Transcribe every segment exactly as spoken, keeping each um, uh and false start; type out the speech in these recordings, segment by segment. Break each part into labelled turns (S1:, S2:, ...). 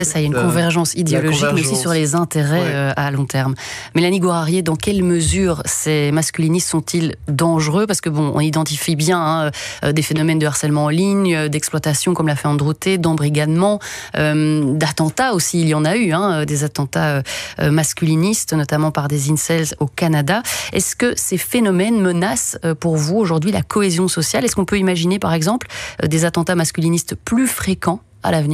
S1: Ça, il y a une convergence idéologique, convergence. mais aussi sur les intérêts ouais. euh, à long terme. Mélanie Gourarier, dans quelle mesure ces masculinistes sont-ils dangereux ? Parce que bon, on identifie bien hein, euh, des phénomènes de harcèlement en ligne, euh, d'exploitation comme l'a fait Andrew Tate, d'embrigadement, euh, d'attentats aussi. Il y en a eu, hein, des attentats euh, masculinistes, notamment par des incels au Canada. Est-ce que ces phénomènes menacent euh, pour vous aujourd'hui la cohésion sociale ? Est-ce qu'on peut imaginer, par exemple, euh, des attentats masculinistes plus fréquents à l'avenir ?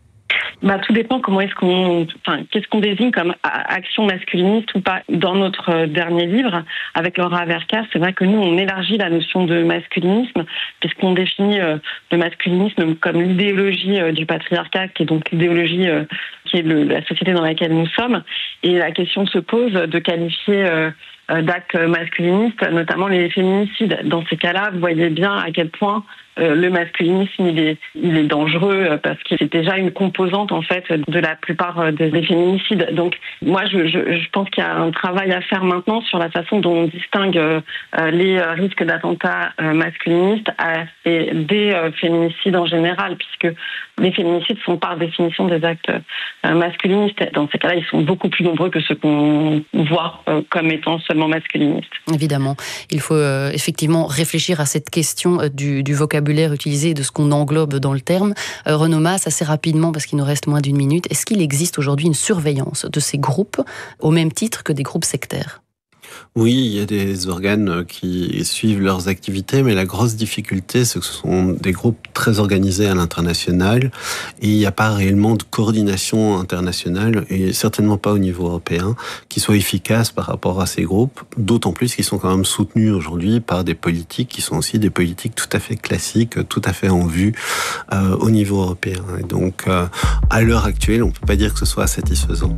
S2: Bah, tout dépend comment est-ce qu'on, enfin, qu'est-ce qu'on désigne comme action masculiniste ou pas. Dans notre dernier livre, avec Laura Averka, c'est vrai que nous, on élargit la notion de masculinisme, puisqu'on définit euh, le masculinisme comme l'idéologie euh, du patriarcat, qui est donc l'idéologie euh, qui est le, la société dans laquelle nous sommes. Et la question se pose de qualifier euh, d'actes masculinistes, notamment les féminicides. Dans ces cas-là, vous voyez bien à quel point euh, le masculinisme il est, il est dangereux parce qu'il est déjà une composante en fait de la plupart des, des féminicides. Donc moi, je, je, je pense qu'il y a un travail à faire maintenant sur la façon dont on distingue euh, les risques d'attentats euh, masculinistes à, et des euh, féminicides en général, puisque les féminicides sont par définition des actes euh, masculinistes. Dans ces cas-là, ils sont beaucoup plus nombreux que ceux qu'on voit euh, comme étant seulement masculinistes.
S1: Évidemment, il faut euh, effectivement réfléchir à cette question euh, du, du vocabulaire utilisé et de ce qu'on englobe dans le terme. Euh, Renaud Maass, assez rapidement, parce qu'il nous reste moins d'une minute, est-ce qu'il existe aujourd'hui une surveillance de ces groupes au même titre que des groupes sectaires ?
S3: Oui, il y a des organes qui suivent leurs activités, mais la grosse difficulté, c'est que ce sont des groupes très organisés à l'international et il n'y a pas réellement de coordination internationale et certainement pas au niveau européen qui soit efficace par rapport à ces groupes, d'autant plus qu'ils sont quand même soutenus aujourd'hui par des politiques qui sont aussi des politiques tout à fait classiques, tout à fait en vue euh, au niveau européen. Et donc, euh, à l'heure actuelle, on ne peut pas dire que ce soit satisfaisant.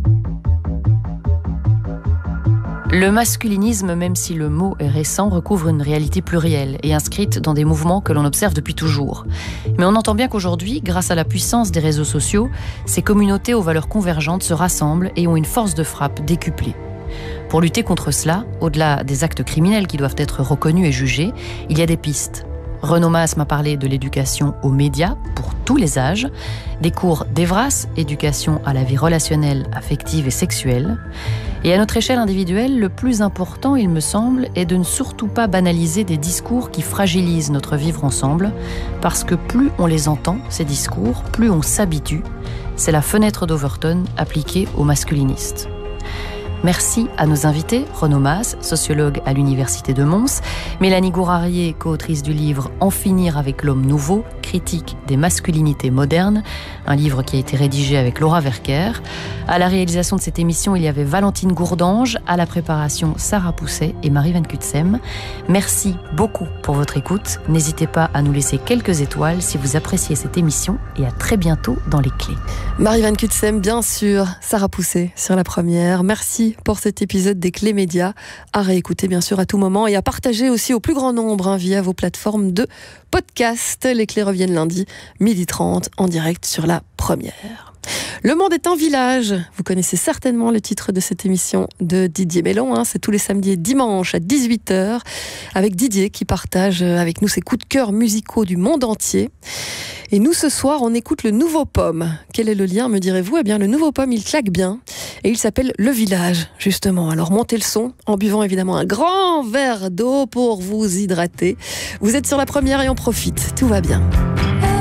S1: Le masculinisme, même si le mot est récent, recouvre une réalité plurielle et inscrite dans des mouvements que l'on observe depuis toujours. Mais on entend bien qu'aujourd'hui, grâce à la puissance des réseaux sociaux, ces communautés aux valeurs convergentes se rassemblent et ont une force de frappe décuplée. Pour lutter contre cela, au-delà des actes criminels qui doivent être reconnus et jugés, il y a des pistes. Renaud Maass m'a parlé de l'éducation aux médias pour tous les âges, des cours d'Evras, éducation à la vie relationnelle, affective et sexuelle. Et à notre échelle individuelle, le plus important, il me semble, est de ne surtout pas banaliser des discours qui fragilisent notre vivre ensemble, parce que plus on les entend, ces discours, plus on s'habitue. C'est la fenêtre d'Overton appliquée aux masculinistes. Merci à nos invités, Renaud Maass, sociologue à l'Université de Mons, Mélanie Gourarier, co-autrice du livre « En finir avec l'homme nouveau, critique des masculinités modernes », un livre qui a été rédigé avec Laura Verker. À la réalisation de cette émission, il y avait Valentine Gourdange, à la préparation Sarah Pousset et Marie Van Cutsem. Merci beaucoup pour votre écoute. N'hésitez pas à nous laisser quelques étoiles si vous appréciez cette émission et à très bientôt dans Les Clés.
S4: Marie Van Cutsem, bien sûr, Sarah Pousset sur la première. Merci pour cet épisode des Clés Médias, à réécouter bien sûr à tout moment et à partager aussi au plus grand nombre hein, via vos plateformes de podcast. Les Clés reviennent lundi, midi trente, en direct sur la première. Le monde est un village. Vous connaissez certainement le titre de cette émission de Didier Mellon. Hein. C'est tous les samedis et dimanches à dix-huit heures avec Didier qui partage avec nous ses coups de cœur musicaux du monde entier. Et nous, ce soir, on écoute le Nouveau Pomme. Quel est le lien, me direz-vous ? Eh bien, le Nouveau Pomme, il claque bien. Et il s'appelle Le Village, justement. Alors, montez le son en buvant évidemment un grand verre d'eau pour vous hydrater. Vous êtes sur la première et on profite. Tout va bien.